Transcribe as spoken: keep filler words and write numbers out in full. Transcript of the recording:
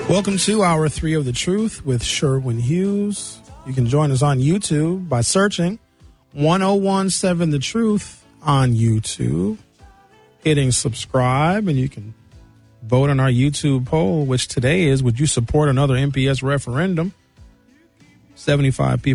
Welcome to Hour three of The Truth with Sherwin Hughes. You can join us on YouTube by searching one oh one seven The Truth on YouTube, hitting subscribe, and you can vote on our YouTube poll, which today is, would you support another M P S referendum? seventy-five people